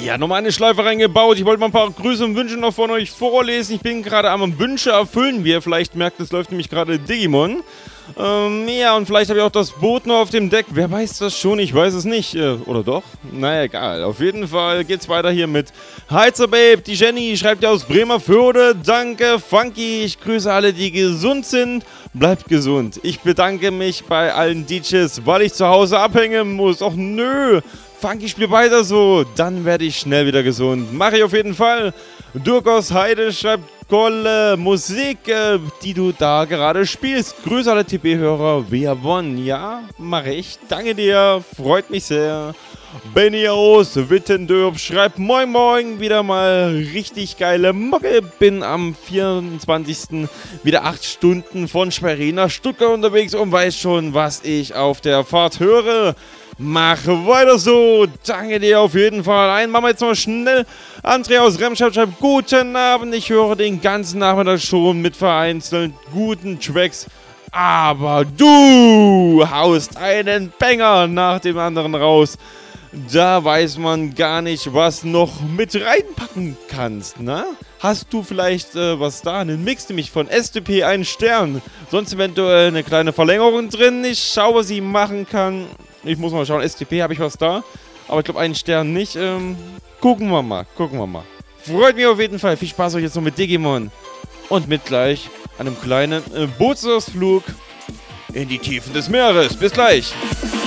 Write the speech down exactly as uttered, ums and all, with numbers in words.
Ja, nochmal eine Schleife reingebaut. Ich wollte mal ein paar Grüße und Wünsche noch von euch vorlesen. Ich bin gerade am Wünsche erfüllen, wie ihr vielleicht merkt. Es läuft nämlich gerade Digimon. Ähm, ja, und vielleicht habe ich auch das Boot noch auf dem Deck. Wer weiß das schon? Ich weiß es nicht. Äh, oder doch? Naja, egal. Auf jeden Fall geht's weiter hier mit Heizer Babe. Die Jenny schreibt ja aus Bremerförde. Danke, Funky. Ich grüße alle, die gesund sind. Bleibt gesund. Ich bedanke mich bei allen D Js, weil ich zu Hause abhängen muss. Och nö. Funky, spiel weiter so. Dann werde ich schnell wieder gesund. Mache ich auf jeden Fall. Dirk aus Heide schreibt tolle Musik, äh, die du da gerade spielst. Grüße alle T B-Hörer. Wer won? Ja, mache ich. Danke dir. Freut mich sehr. Benny aus Wittendorf schreibt moin moin. Wieder mal richtig geile Mucke. Bin am vierundzwanzigsten wieder acht Stunden von Schwerin nach Stuttgart unterwegs und weiß schon, was ich auf der Fahrt höre. Mach weiter so. Danke dir auf jeden Fall. Ein machen wir jetzt noch schnell. André aus Remscheid schreibt guten Abend. Ich höre den ganzen Nachmittag schon mit vereinzelt guten Tracks. Aber du haust einen Banger nach dem anderen raus. Da weiß man gar nicht, was noch mit reinpacken kannst, ne? Hast du vielleicht äh, was da? Einen Mix nämlich von S T P, einen Stern. Sonst eventuell eine kleine Verlängerung drin. Ich schaue, was ich machen kann. Ich muss mal schauen, S T P habe ich was da. Aber ich glaube, einen Stern nicht. Ähm, gucken wir mal, gucken wir mal. Freut mich auf jeden Fall. Viel Spaß euch jetzt noch mit Digimon. Und mit gleich einem kleinen äh, Bootsausflug in die Tiefen des Meeres. Bis gleich.